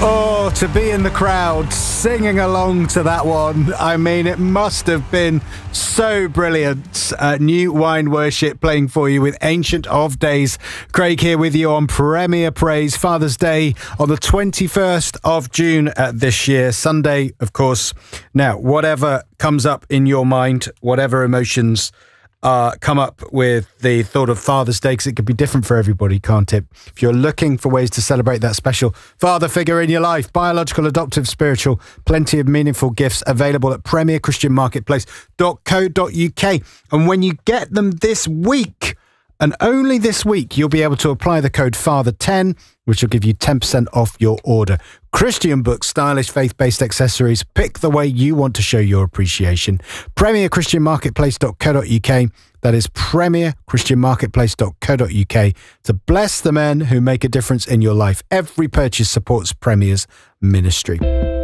Oh, to be in the crowd singing along to that one. I mean, it must have been so brilliant. New Wine Worship playing for you with Ancient of Days. Craig here with you on Premier Praise, Father's Day on the 21st of June this year. Sunday, of course. Now, whatever comes up in your mind, whatever emotions come up with the thought of Father's Day, because it could be different for everybody, can't it? If you're looking for ways to celebrate that special father figure in your life, biological, adoptive, spiritual, plenty of meaningful gifts available at premierchristianmarketplace.co.uk. And when you get them this week, and only this week, you'll be able to apply the code FATHER10, which will give you 10% off your order. Christian books, stylish, faith-based accessories. Pick the way you want to show your appreciation. premierchristianmarketplace.co.uk. That is premierchristianmarketplace.co.uk to bless the men who make a difference in your life. Every purchase supports Premier's ministry.